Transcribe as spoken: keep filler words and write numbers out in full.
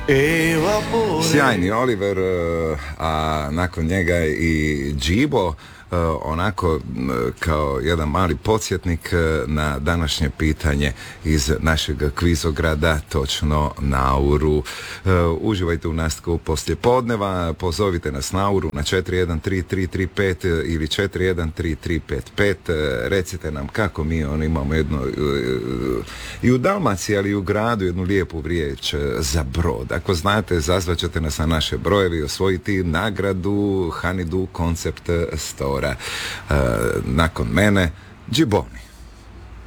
Sjajni Oliver, a nakon njega i Džibo, onako kao jedan mali podsjetnik na današnje pitanje iz našeg kvizograda, točno Nauru. Uživajte u nastavku poslijepodneva, pozovite nas Nauru na četiri jedan tri tri tri pet ili četiri jedan tri tri pet pet. Recite nam kako mi on imamo jedno i u Dalmaciji, ali i u gradu jednu lijepu riječ za brod. Ako znate, zazvaćete nas na naše brojevi, osvojiti nagradu Honeydew Concept Store. Uh, nakon mene Džiboni.